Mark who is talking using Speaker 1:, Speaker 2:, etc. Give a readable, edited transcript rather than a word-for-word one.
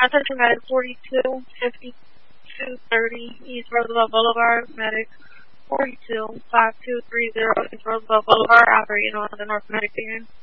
Speaker 1: Attention Medic 425230 East Roosevelt Boulevard. Medic 425230 East Roosevelt Boulevard. Operating on the North Medic Union.